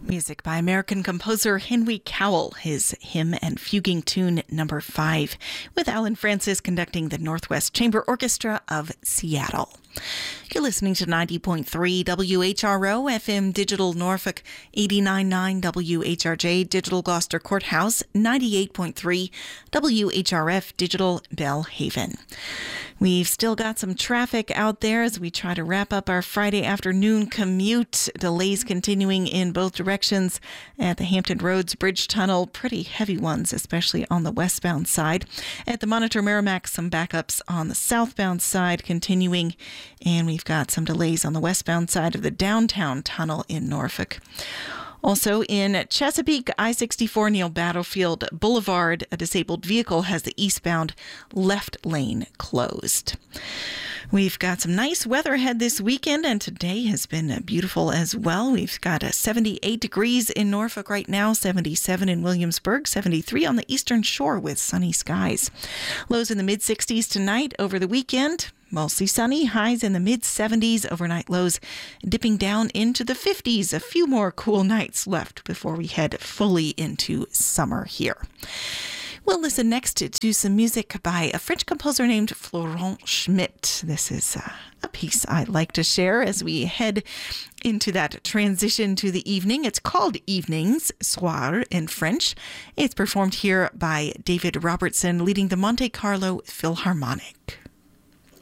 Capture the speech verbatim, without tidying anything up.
Music by American composer Henry Cowell, his hymn and fuguing tune number five, with Alan Francis conducting the Northwest Chamber Orchestra of Seattle. You're listening to ninety point three W H R O F M Digital Norfolk, eighty-nine point nine W H R J Digital Gloucester Courthouse, ninety-eight point three W H R F Digital Bellhaven. We've still got some traffic out there as we try to wrap up our Friday afternoon commute. Delays continuing in both directions at the Hampton Roads Bridge Tunnel. Pretty heavy ones, especially on the westbound side. At the Monitor Merrimack, some backups on the southbound side continuing. And we've got some delays on the westbound side of the downtown tunnel in Norfolk. Also in Chesapeake, I sixty-four near Battlefield Boulevard, a disabled vehicle has the eastbound left lane closed. We've got some nice weather ahead this weekend, and today has been beautiful as well. We've got a seventy-eight degrees in Norfolk right now, seventy-seven in Williamsburg, seventy-three on the eastern shore with sunny skies. Lows in the mid-sixties tonight. Over the weekend, mostly sunny, highs in the mid-seventies, overnight lows dipping down into the fifties. A few more cool nights left before we head fully into summer here. We'll listen next to some music by a French composer named Florent Schmitt. This is uh, a piece I like to share as we head into that transition to the evening. It's called Evenings, Soir in French. It's performed here by David Robertson, leading the Monte Carlo Philharmonic.